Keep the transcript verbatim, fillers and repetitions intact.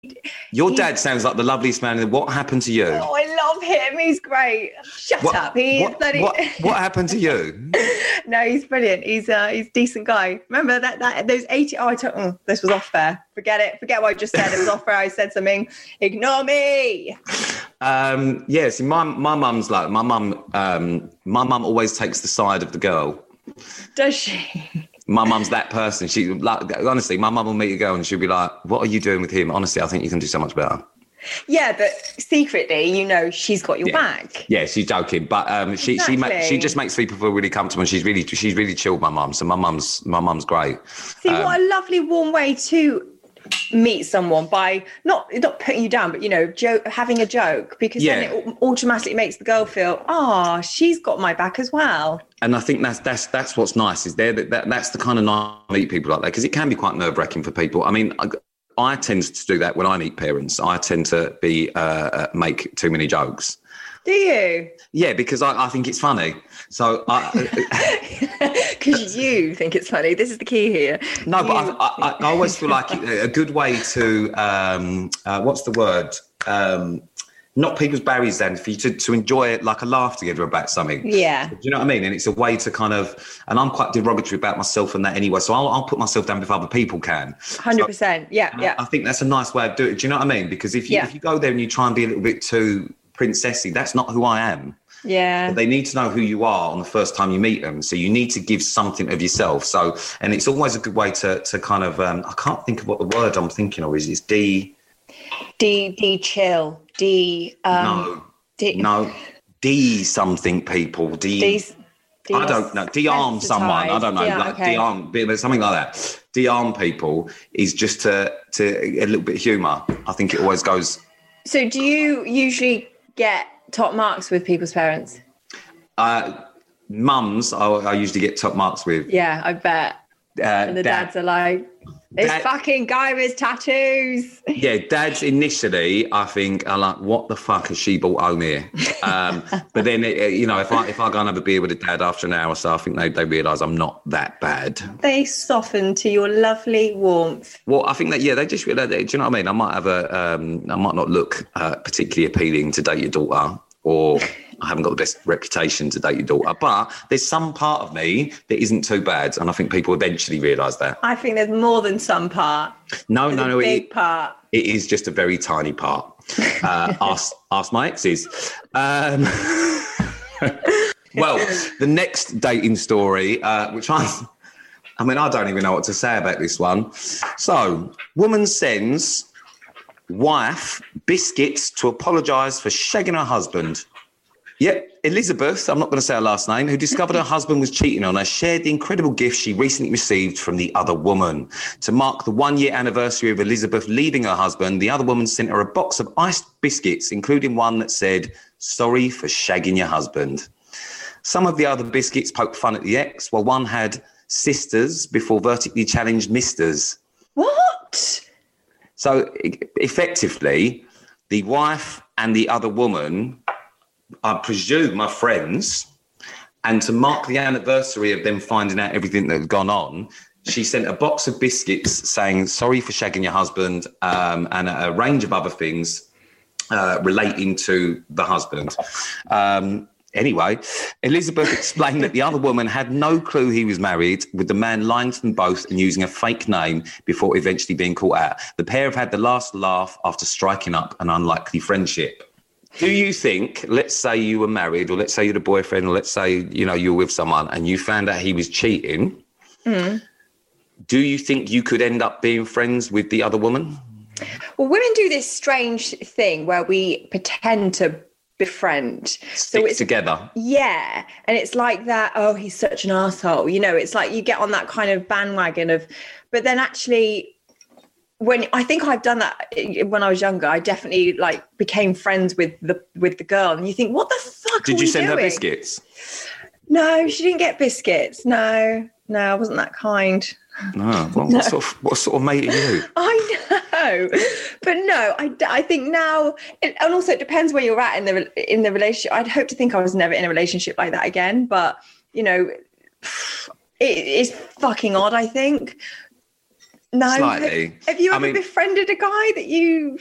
Your he, dad sounds like the loveliest man. What happened to you? Oh, I love him. He's great. Shut what, up. He's what, bloody... what, what happened to you? No, he's brilliant. He's uh, he's a decent guy. Remember that that those eighty. Oh, I told. Oh, this was off fair. Forget it. Forget what I just said. It was off fair. I said something. Ignore me. Um, yeah. See, my my mum's like my mum. Um, my mum always takes the side of the girl. Does she? My mum's that person. She like honestly, my mum will meet a girl and she'll be like, "What are you doing with him? Honestly, I think you can do so much better." Yeah, but secretly, you know, she's got your yeah. back. Yeah, she's joking, but um, she exactly. she ma- she just makes people feel really comfortable. And she's really she's really chilled. My mum, so my mum's my mum's great. See, um, what a lovely, warm way to meet someone by not not putting you down, but you know, joke, having a joke, because yeah. then it automatically makes the girl feel, ah, oh, she's got my back as well. And I think that's that's that's what's nice is there that, that that's the kind of nice to meet people like that, because it can be quite nerve wracking for people. I mean, I, I tend to do that when I meet parents. I tend to be uh, make too many jokes. Do you? Yeah, because I, I think it's funny. So I because you think it's funny. This is the key here. No, you... but I, I, I always feel like a good way to um, uh, what's the word? Um, knock people's barriers down for you to, to enjoy it, like a laugh together about something. Yeah. Do you know what I mean? And it's a way to kind of, and I'm quite derogatory about myself and that anyway, so I'll, I'll put myself down before other people can. one hundred percent. So, yeah, yeah. I, I think that's a nice way of doing it. Do you know what I mean? Because if you, yeah. if you go there and you try and be a little bit too princessy, that's not who I am. Yeah. But they need to know who you are on the first time you meet them. So you need to give something of yourself. So, and it's always a good way to to kind of, um, I can't think of what the word I'm thinking of is. It's D... D, D chill. D... Um, no. D, no. D something, people. D... D, D I don't know. De-arm someone. I don't know. Yeah, like okay. De-arm, something like that. De-arm people is just to, to a little bit of humour. I think it always goes... So do you usually get top marks with people's parents? Uh, mums, I, I usually get top marks with. Yeah, I bet. Uh, and the dad, dads are like, this dad, fucking guy with tattoos. Yeah, dads initially, I think, are like, what the fuck has she brought home here? Um, but then, it, you know, if I if I go and have a beer with a dad after an hour or so, I think they, they realise I'm not that bad. They soften to your lovely warmth. Well, I think that, yeah, they just realise, do you know what I mean? I might have a, um, I might not look uh, particularly appealing to date your daughter, or I haven't got the best reputation to date your daughter, but there's some part of me that isn't too bad, and I think people eventually realise that. I think there's more than some part. No, there's no, a no. big it, part. It is just a very tiny part. Uh, ask, ask my exes. Um, well, the next dating story, uh, which I... I mean, I don't even know what to say about this one. So, woman sends... wife biscuits to apologise for shagging her husband. Yep, Elizabeth, I'm not going to say her last name, who discovered her husband was cheating on her, shared the incredible gift she recently received from the other woman. To mark the one-year anniversary of Elizabeth leaving her husband, the other woman sent her a box of iced biscuits, including one that said, "Sorry for shagging your husband." Some of the other biscuits poked fun at the ex, while one had sisters before vertically challenged misters. What? So effectively, the wife and the other woman, I presume, are friends. And to mark the anniversary of them finding out everything that had gone on, she sent a box of biscuits saying, "Sorry for shagging your husband," um, and a, a range of other things uh, relating to the husband. Um, Anyway, Elizabeth explained that the other woman had no clue he was married, with the man lying to them both and using a fake name before eventually being caught out. The pair have had the last laugh after striking up an unlikely friendship. Do you think, let's say you were married, or let's say you're the boyfriend, or let's say, you know, you were with someone and you found out he was cheating, mm. do you think you could end up being friends with the other woman? Well, women do this strange thing where we pretend to befriend. Stick so it's together. Yeah. And it's like that, oh, he's such an asshole. You know, it's like you get on that kind of bandwagon of, but then actually when I think I've done that when I was younger, I definitely like became friends with the with the girl, and you think, what the fuck did are you we send doing? her biscuits? No, she didn't get biscuits. No, no, I wasn't that kind. No, well, no. What sort of what sort of mate are you? I know, but no, I, I think now, it, and also it depends where you're at in the in the relationship. I'd hope to think I was never in a relationship like that again, but you know, it, it's fucking odd. I think No. Slightly. Have, have you I ever mean- befriended a guy that you